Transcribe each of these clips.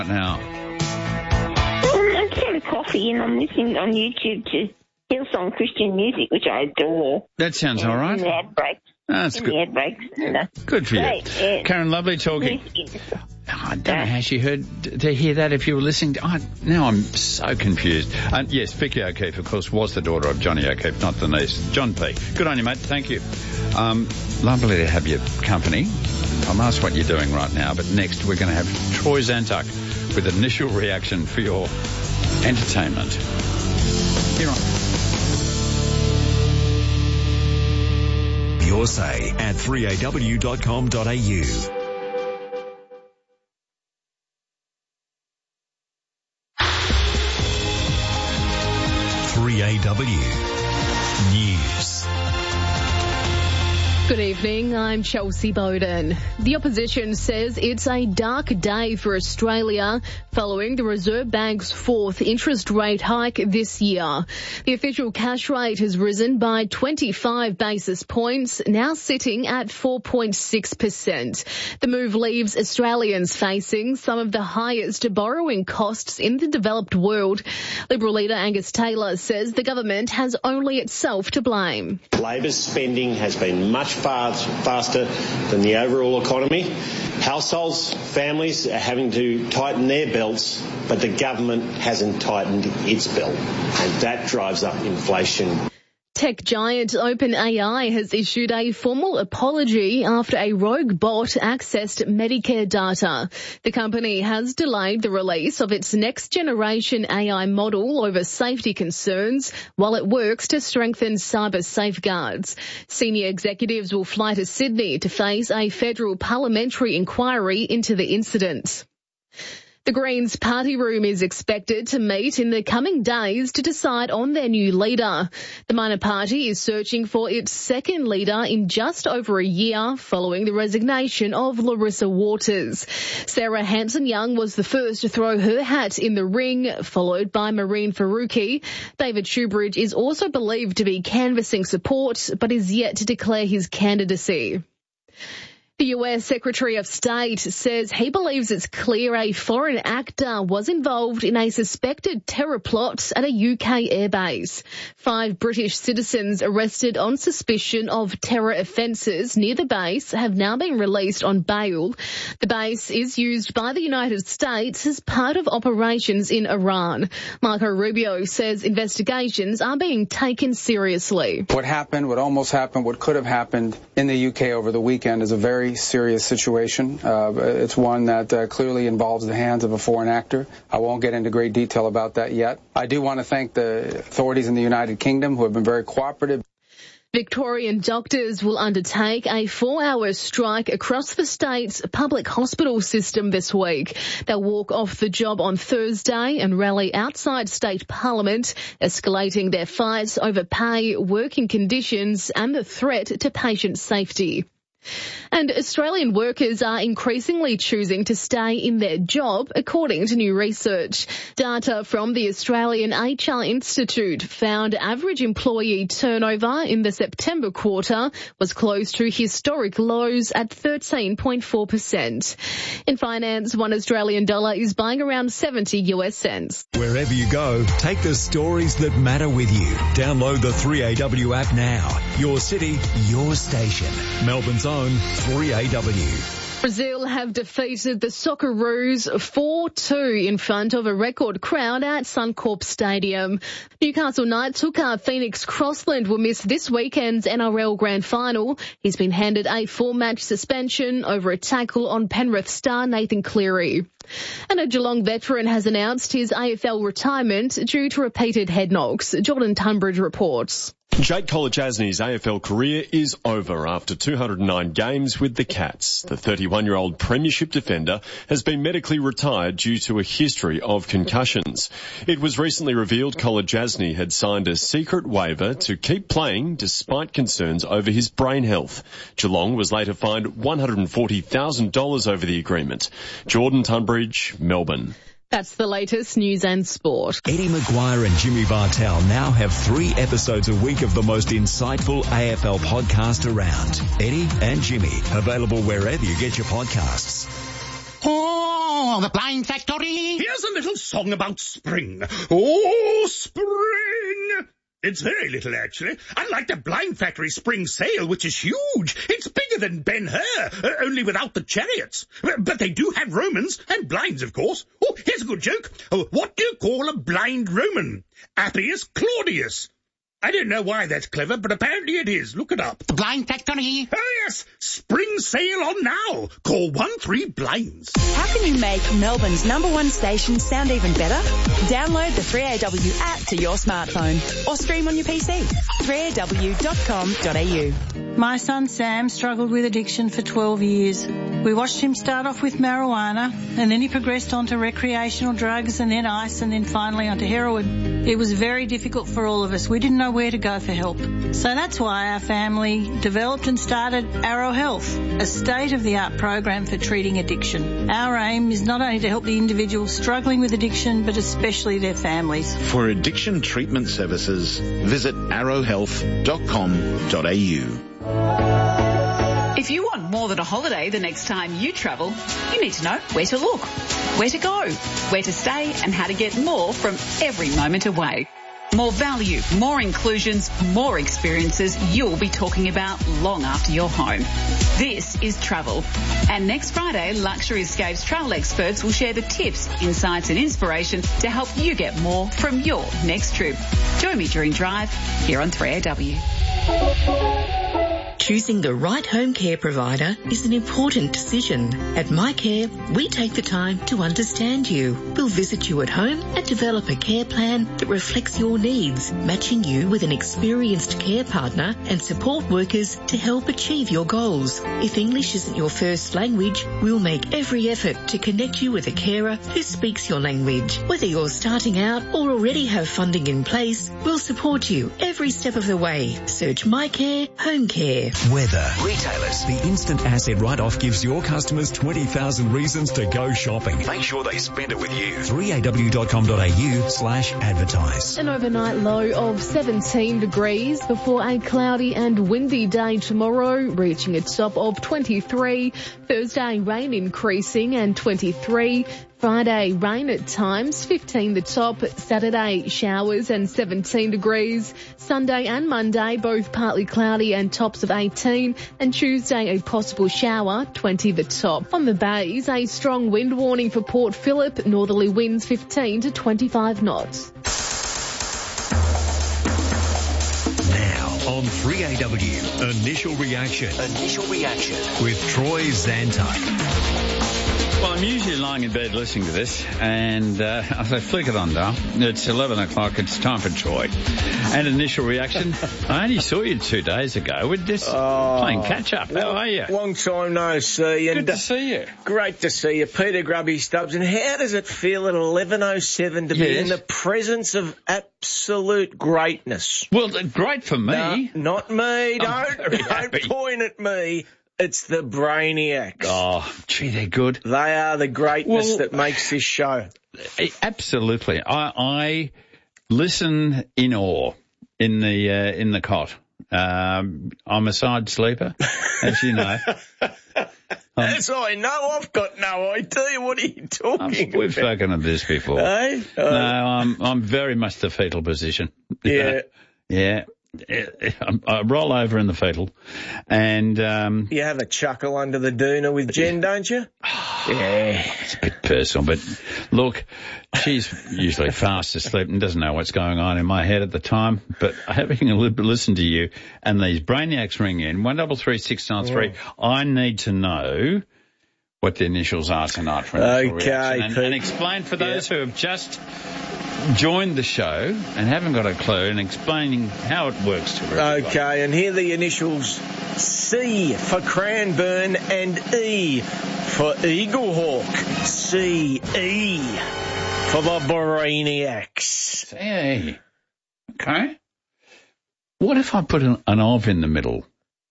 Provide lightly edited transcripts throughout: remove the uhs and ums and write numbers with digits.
now? I'm just having coffee and I'm listening on YouTube to Hillsong Christian music, which I adore. That sounds all right. In the ad breaks. That's good. The ad breaks. Good for you. Karen, lovely talking. I don't know how she heard to hear that if you were listening. Now I'm so confused. Yes, Vicky O'Keefe, of course, was the daughter of Johnny O'Keefe, not the niece. John P. Good on you, mate. Thank you. Lovely to have your company. I'm asked what you're doing right now, but next we're going to have Troy Zantuck with initial reaction for your entertainment. Here on. Your say at 3aw.com.au. News. Good evening, I'm Chelsea Bowden. The opposition says it's a dark day for Australia following the Reserve Bank's fourth interest rate hike this year. The official cash rate has risen by 25 basis points, now sitting at 4.6%. The move leaves Australians facing some of the highest borrowing costs in the developed world. Liberal leader Angus Taylor says the government has only itself to blame. Labor's spending has been much faster than the overall economy. Households, families are having to tighten their belts, but the government hasn't tightened its belt, and that drives up inflation. Tech giant OpenAI has issued a formal apology after a rogue bot accessed Medicare data. The company has delayed the release of its next-generation AI model over safety concerns while it works to strengthen cyber safeguards. Senior executives will fly to Sydney to face a federal parliamentary inquiry into the incident. The Greens party room is expected to meet in the coming days to decide on their new leader. The minor party is searching for its second leader in just over a year following the resignation of Larissa Waters. Sarah Hanson-Young was the first to throw her hat in the ring, followed by Maureen Faruqi. David Shoebridge is also believed to be canvassing support, but is yet to declare his candidacy. The US Secretary of State says he believes it's clear a foreign actor was involved in a suspected terror plot at a UK airbase. 5 British citizens arrested on suspicion of terror offences near the base have now been released on bail. The base is used by the United States as part of operations in Iran. Marco Rubio says investigations are being taken seriously. What happened, what almost happened, what could have happened in the UK over the weekend is a very serious situation. It's one that clearly involves the hands of a foreign actor. I won't get into great detail about that yet. I do want to thank the authorities in the United Kingdom who have been very cooperative. Victorian doctors will undertake a 4-hour strike across the state's public hospital system this week. They'll walk off the job on Thursday and rally outside state parliament, escalating their fights over pay, working conditions and the threat to patient safety. And Australian workers are increasingly choosing to stay in their job, according to new research. Data from the Australian HR Institute found average employee turnover in the September quarter was close to historic lows at 13.4%. In finance, $1 Australian dollar is buying around 70 US cents. Wherever you go, take the stories that matter with you. Download the 3AW app now. Your city, your station. Melbourne's own 3AW. Brazil have defeated the Socceroos 4-2 in front of a record crowd at Suncorp Stadium. Newcastle Knights hooker Phoenix Crossland will miss this weekend's NRL Grand Final. He's been handed a 4-match suspension over a tackle on Penrith star Nathan Cleary. And a Geelong veteran has announced his AFL retirement due to repeated head knocks. Jordan Tunbridge reports. Jake Kolodjasny's AFL career is over after 209 games with the Cats. The 31-year-old premiership defender has been medically retired due to a history of concussions. It was recently revealed Kolodjasny had signed a secret waiver to keep playing despite concerns over his brain health. Geelong was later fined $140,000 over the agreement. Jordan Tunbridge, Melbourne. That's the latest news and sport. Eddie Maguire and Jimmy Bartel now have 3 episodes a week of the most insightful AFL podcast around. Eddie and Jimmy, available wherever you get your podcasts. Oh, for the Blind Factory. Here's a little song about spring. Oh, spring! It's very little, actually. Unlike the Blind Factory spring sale, which is huge. It's bigger than Ben-Hur, only without the chariots. But they do have Romans, and blinds, of course. Oh, here's a good joke. What do you call a blind Roman? Appius Claudius. I don't know why that's clever, but apparently it is. Look it up. The Blind Factory. Oh, yes. Spring sale on now. Call 13-BLINDS. How can you make Melbourne's #1 station sound even better? Download the 3AW app to your smartphone or stream on your PC. 3aw.com.au. My son Sam struggled with addiction for 12 years. We watched him start off with marijuana, and then he progressed onto recreational drugs, and then ice, and then finally onto heroin. It was very difficult for all of us. We didn't know where to go for help. So that's why our family developed and started Arrow Health, a state-of-the-art program for treating addiction. Our aim is not only to help the individuals struggling with addiction, but especially their families. For addiction treatment services, visit arrowhealth.com.au. If you want more than a holiday the next time you travel, you need to know where to look, where to go, where to stay, and how to get more from every moment away. More value, more inclusions, more experiences you'll be talking about long after you're home. This is travel. And next Friday, Luxury Escapes travel experts will share the tips, insights and inspiration to help you get more from your next trip. Join me during Drive here on 3AW. Choosing the right home care provider is an important decision. At MyCare, we take the time to understand you. We'll visit you at home and develop a care plan that reflects your needs, matching you with an experienced care partner and support workers to help achieve your goals. If English isn't your first language, we'll make every effort to connect you with a carer who speaks your language. Whether you're starting out or already have funding in place, we'll support you every step of the way. Search MyCare Home Care. Weather. Retailers. The instant asset write-off gives your customers 20,000 reasons to go shopping. Make sure they spend it with you. 3aw.com.au/advertise. An overnight low of 17 degrees before a cloudy and windy day tomorrow, reaching a top of 23. Thursday, rain increasing and 23. Friday, rain at times, 15 the top. Saturday, showers and 17 degrees. Sunday and Monday, both partly cloudy and tops of 18. And Tuesday, a possible shower, 20 the top. On the bays, a strong wind warning for Port Phillip. Northerly winds 15 to 25 knots. Now on 3AW, Initial Reaction. Initial Reaction with Troy Zantuck. Well, I'm usually lying in bed listening to this, and I say, flick it on, Dale. It's 11 o'clock. It's time for Troy. And Initial Reaction. I only saw you 2 days ago. We're just playing catch-up. How are you? Long time no see. Good to see you. Great to see you. Peter Grubby Stubbs. And how does it feel at 11:07 to be in the presence of absolute greatness? Well, great for me. No, not me. Don't point at me. It's the Brainiacs. Oh, gee, they're good. They are the greatness that makes this show. Absolutely. I listen in awe in the cot. I'm a side sleeper, as you know. As I know, I've got no idea. What are you talking about? We've spoken of this before. Hey? No, I'm very much the fetal position. Yeah. Yeah. I roll over in the fetal, and you have a chuckle under the doona with Jen, don't you? Yeah, it's a bit personal, but look, she's usually fast asleep and doesn't know what's going on in my head at the time. But having a listen to you and these Brainiacs ring in 133693, I need to know what the initials are tonight for Initial Reaction. And explain for those who have just joined the show and haven't got a clue, and explaining how it works to everybody. Okay, and here are the initials: C for Cranbourne and E for Eaglehawk. C-E for the Brainiacs. C-E. Okay. What if I put an of in the middle?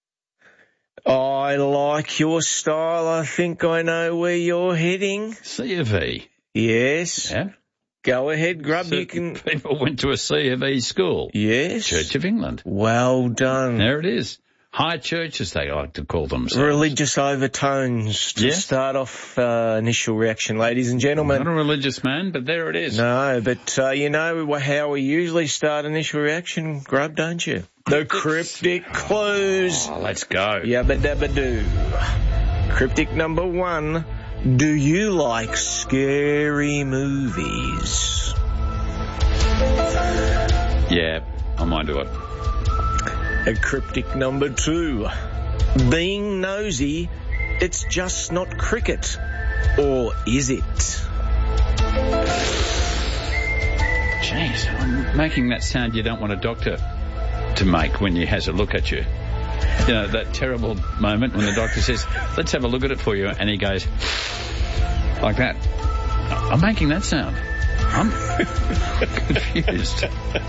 I like your style. I think I know where you're heading. C of E. Yes. Yeah. Go ahead, Grub. You can. People went to a C of E school. Yes. Church of England. Well done. There it is. high church, as they like to call themselves. Religious overtones to start off initial reaction, ladies and gentlemen. Not a religious man, but there it is. No, but you know how we usually start initial reaction, Grub, don't you? The cryptic clues. Oh, let's go. Yabba dabba doo. Cryptic number 1. Do you like scary movies? Yeah, I might do it. And cryptic number 2. Being nosy, it's just not cricket. Or is it? Jeez, I'm making that sound you don't want a doctor to make when he has a look at you. You know, that terrible moment when the doctor says, let's have a look at it for you, and he goes like that. I'm making that sound. I'm confused.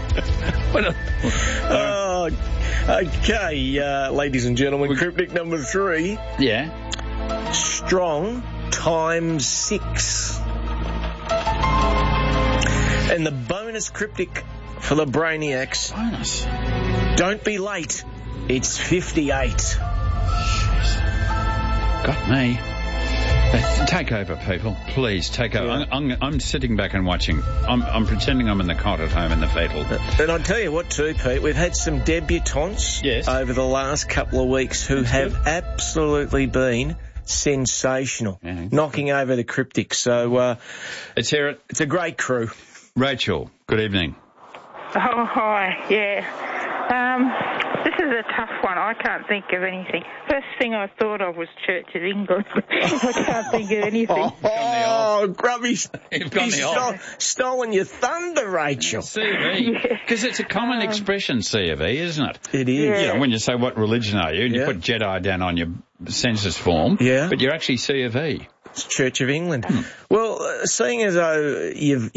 Okay, ladies and gentlemen, cryptic number 3. Yeah. Strong times 6. And the bonus cryptic for the Brainiacs. Bonus. Don't be late. It's 58. Got me. Take over, people. Please, take over. Yeah. I'm sitting back and watching. I'm pretending I'm in the cot at home in the fetal. And I'll tell you what too, Pete, we've had some debutantes over the last couple of weeks who have absolutely been sensational, knocking over the cryptic. So let's hear it. It's a great crew. Rachel, good evening. Oh, hi, this is a tough one. I can't think of anything. First thing I thought of was Church of England. I can't think of anything. Grubby's stolen your thunder, Rachel. C of E. Because it's a common expression, C of E, isn't it? It is. You know, when you say, what religion are you? And you put Jedi down on your census form. Yeah. But you're actually C of E. It's Church of England. Well, seeing as though you've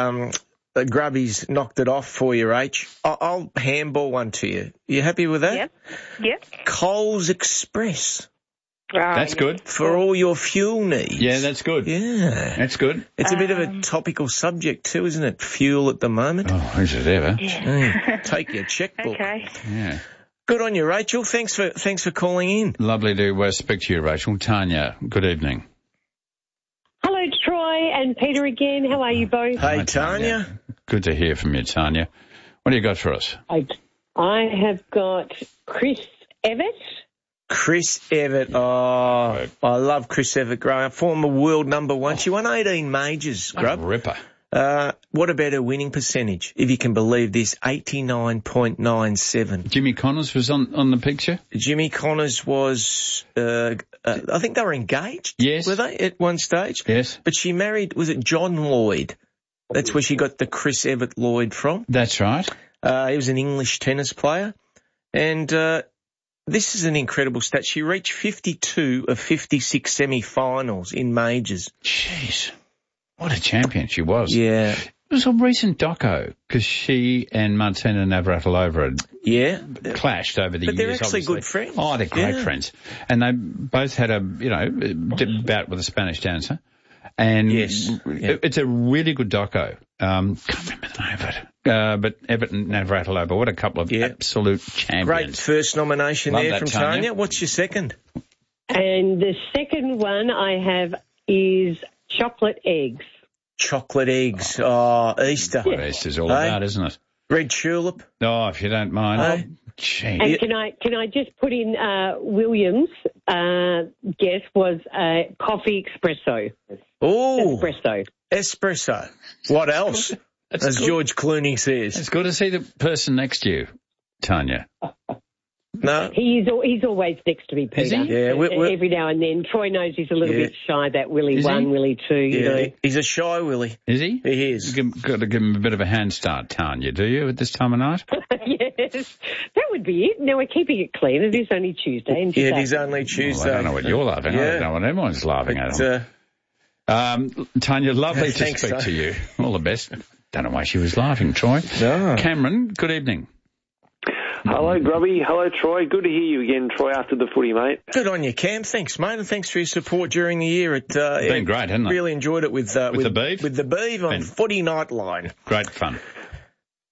Grubby's knocked it off for you, Rach, I'll handball one to you. You happy with that? Yep. Coles Express. That's good. For all your fuel needs. Yeah, that's good. Yeah. That's good. It's a bit of a topical subject too, isn't it? Fuel at the moment. Oh, is it ever? Yeah. Take your checkbook. Okay. Yeah. Good on you, Rachel. Thanks for calling in. Lovely to speak to you, Rachel. Tanya, good evening. Hello, Troy and Peter again. How are you both? Hey, Tanya. Good to hear from you, Tanya. What do you got for us? I have got Chris Evert. Chris Evert. Oh, I love Chris Evert growing up. Former world number 1. She won 18 majors, Grub. Ripper. What about her winning percentage? If you can believe this, 89.97. Jimmy Connors was on the picture? Jimmy Connors was, I think they were engaged. Yes. Were they at one stage? Yes. But she married, was it John Lloyd? That's where she got the Chris Evert Lloyd from. That's right. He was an English tennis player. And this is an incredible stat. She reached 52 of 56 semi-finals in majors. Jeez. What a champion she was. Yeah. It was a recent doco because she and Martina Navratilova had clashed over the years. But they're actually obviously. Good friends. Oh, they're great friends. And they both had a bout with a Spanish dancer. And it's a really good doco. Can't remember the name of it. But Evert and Navratilova, what a couple of absolute champions. Great first nomination Love there that, from Tanya. What's your second? And the second one I have is chocolate eggs. Chocolate eggs. Oh, Easter. What Easter's all about, isn't it? Red tulip. Oh, if you don't mind. Hey. And can I just put in Williams' guess was coffee espresso. Oh, espresso. What else? As good. George Clooney says. It's good to see the person next to you, Tanya. No, he's always next to me, Peter. Is he? Yeah, every now and then. Troy knows he's a little bit shy. That Willie 1, Willie 2. Yeah, you know. He's a shy Willie. Is he? He is. You've got to give him a bit of a hand start, Tanya, do you, at this time of night? Yes, that would be it. Now we're keeping it clean. It is only Tuesday. And it is only Tuesday. Well, I don't know what you're laughing at. I don't know what everyone's laughing at. Tanya, lovely to speak to you. All the best. Don't know why she was laughing, Troy. No. Cameron, good evening. Hello, Grubby. Hello, Troy. Good to hear you again, Troy, after the footy, mate. Good on you, Cam. Thanks, mate, and thanks for your support during the year. It's been great, hasn't it? Really enjoyed it with the Beeve. With the Beeve on Footy Nightline. Great fun.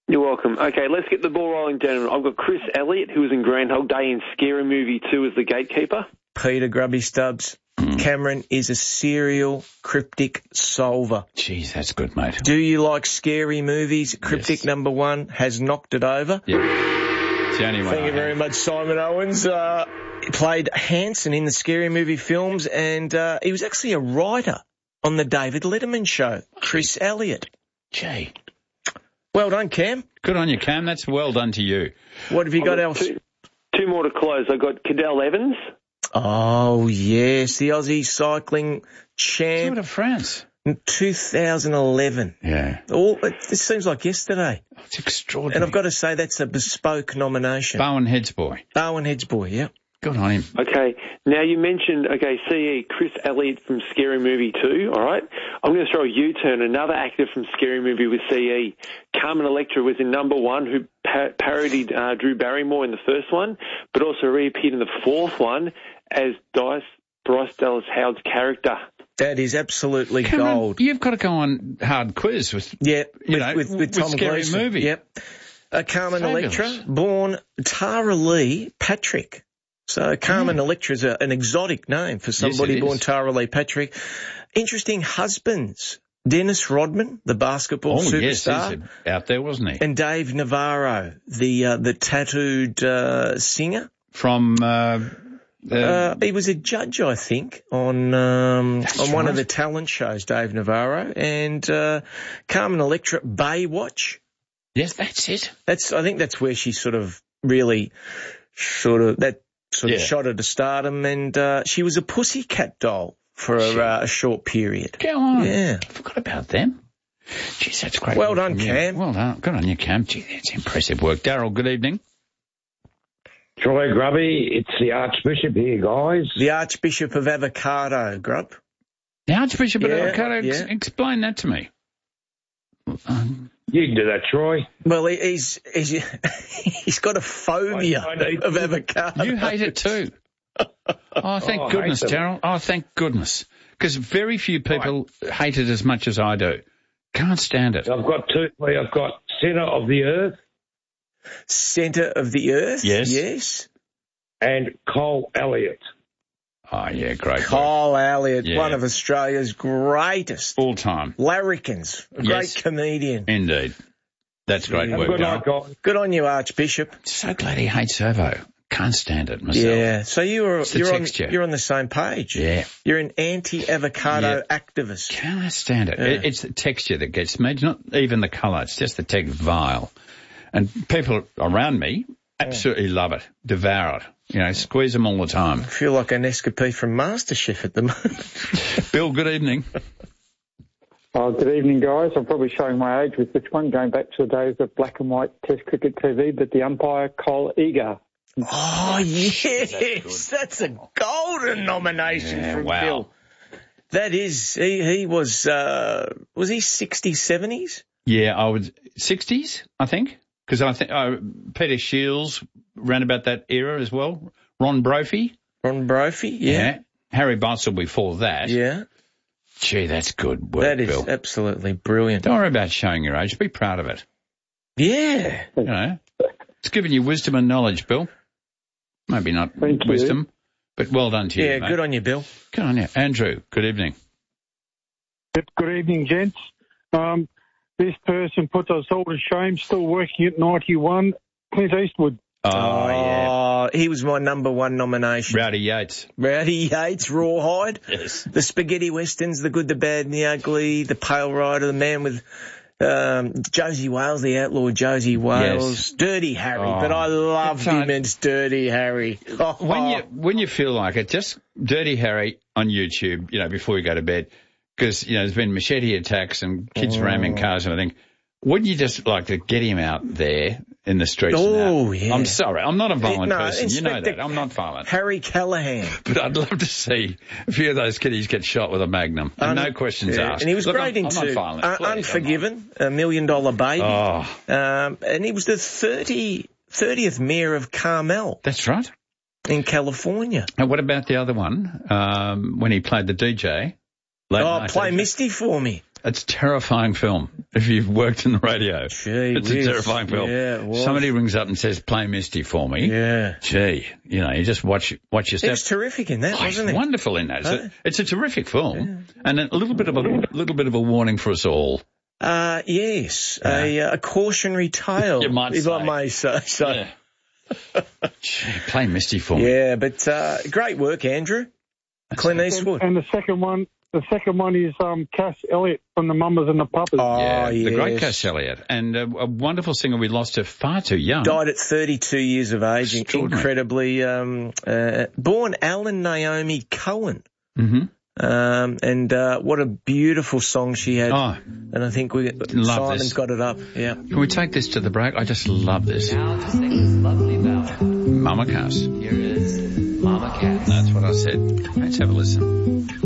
You're welcome. Okay, let's get the ball rolling, gentlemen. I've got Chris Elliott, who was in Groundhog Day in Scary Movie 2 as the gatekeeper. Peter Grubby Stubbs. Cameron is a serial cryptic solver. Jeez, that's good, mate. Do you like scary movies? Cryptic number 1 has knocked it over. Yeah. It's the only one. Thank you very much, Simon Owens. He played Hanson in the Scary Movie films, and he was actually a writer on the David Letterman show. Chris Elliott. Gee. Well done, Cam. Good on you, Cam. That's well done to you. What have you got else? Two more to close. I've got Cadel Evans. Oh, yes, the Aussie cycling champ. Tour de France. In 2011. Yeah. This seems like yesterday. It's extraordinary. And I've got to say that's a bespoke nomination. Bowen Headsboy. Bowen Headsboy, yeah. Good on him. Okay, now you mentioned, CE, Chris Elliott from Scary Movie 2, all right? I'm going to throw a U-turn, another actor from Scary Movie with CE. Carmen Electra was in number 1, who parodied Drew Barrymore in the first one, but also reappeared in the fourth one as Bryce Dallas Howard's character. That is absolutely gold. You've got to go on Hard Quiz with Tom Scary Gleeson. Movie. Yep. Carmen Fabulous. Electra, born Tara Lee Patrick. So Carmen Electra is an exotic name for somebody born Tara Lee Patrick. Interesting husbands. Dennis Rodman, the basketball superstar. Yes, he's out there, wasn't he? And Dave Navarro, the tattooed singer. From... he was a judge, I think, on one of the talent shows, Dave Navarro. And Carmen Electra, Baywatch. Yes, that's it. I think that's where she shot her to stardom, and she was a pussycat doll for a short period. Go on. Yeah. I forgot about them. Jeez, that's great. Well done, Cam. Well done. Good on you, Cam. Gee, that's impressive work. Darryl, good evening. Troy Grubby, it's the Archbishop here, guys. The Archbishop of Avocado, Grub. The Archbishop of Avocado? Explain that to me. You can do that, Troy. Well, he's got a phobia of avocado. You hate it too. Oh, thank goodness, Darryl. Oh, thank goodness. Because very few people hate it as much as I do. Can't stand it. I've got two. I've got Centre of the Earth. Centre of the Earth? Yes. Yes. And Cole Elliott. Oh, yeah, great. Cole Elliott, one of Australia's greatest. All-time. Larrikins, a great comedian. Indeed. That's great work, Good night, guys. Good on you, Archbishop. So glad he hates Ovo. Can't stand it myself. Yeah, so you're on the same page. Yeah. You're an anti-avocado activist. Can't stand it. Yeah. It's the texture that gets me. It's not even the colour. It's just the text vile. And people around me absolutely love it, devour it. You know, squeeze them all the time. I feel like an escapee from MasterChef at the moment. Bill, good evening. Good evening, guys. I'm probably showing my age with this one, going back to the days of black and white Test cricket TV, but the umpire, Cole Eager. Oh, yes. That's a golden nomination from Bill. That is, he was he 60s, 70s? Yeah, I would 60s, I think, because I think Peter Shields ran about that era as well. Ron Brophy. Yeah. Harry Bonsall before that. Yeah. Gee, that's good work, That is Bill. absolutely brilliant. Don't worry about showing your age. Be proud of it. Yeah. You know, it's giving you wisdom and knowledge, Bill. Maybe not wisdom, but well done to you, Yeah, mate. good on you, Bill. Good on you. Andrew, good evening. Good evening, gents. This person puts us all to shame, still working at 91, Clint Eastwood. Oh, yeah. He was my number one nomination. Rowdy Yates, Rawhide. Yes. The spaghetti westerns, The Good, the Bad and the Ugly, The Pale Rider, The Man with Josie Wales, the outlaw Josie Wales, Yes. Dirty Harry, but I loved him as Dirty Harry. When you feel like it, just Dirty Harry on YouTube, you know, before you go to bed, because, you know, there's been machete attacks and kids ramming cars and everything. Wouldn't you just like to get him out there in the streets? Oh, now? yeah. I'm sorry, I'm not a violent person. Inspector You know that. I'm not violent. Harry Callahan. But I'd love to see a few of those kiddies get shot with a Magnum. And no questions asked. And he was great in I'm not violent. Please, Unforgiven, $1 Million Baby. Oh. And he was the 30th mayor of Carmel. That's right. In California. And what about the other one, when he played the DJ? Play Misty for me. It's a terrifying film. If you've worked in the radio, it's a terrifying film. Yeah, it was. Somebody rings up and says, "Play Misty for me." Yeah. Gee, you just watch your step. It was terrific in that, wasn't it? Wonderful in that. It's a terrific film, and a little bit of a warning for us all. Yes, a cautionary tale, you might if say. I may say so. Yeah. Gee, Play Misty for me. Yeah, but great work, Andrew. Clint Eastwood. And the second one is Cass Elliot from the Mamas and the Papas. Oh, yeah, yes. The great Cass Elliot. And a wonderful singer we lost her far too young. Died at 32 years of age, incredibly. Born Alan Naomi Cohen. Mm-hmm. And what a beautiful song she had. Oh, and I think Simon's got it up. Yeah. Can we take this to the break? I just love this. Now to sing this lovely ballad. Mama Cass. Here is Mama Cass. That's what I said. Let's have a listen.